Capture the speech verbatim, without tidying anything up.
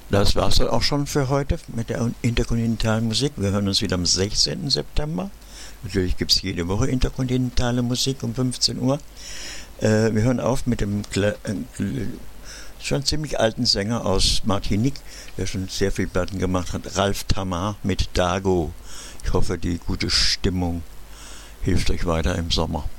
Das war's dann auch schon für heute mit der interkontinentalen Musik. Wir hören uns wieder am sechzehnten September. Natürlich gibt es jede Woche interkontinentale Musik um fünfzehn Uhr. Äh, wir hören auf mit dem Kle äh, schon ziemlich alten Sänger aus Martinique, der schon sehr viel Platten gemacht hat, Ralph Tamar mit Dago. Ich hoffe, die gute Stimmung hilft euch weiter im Sommer.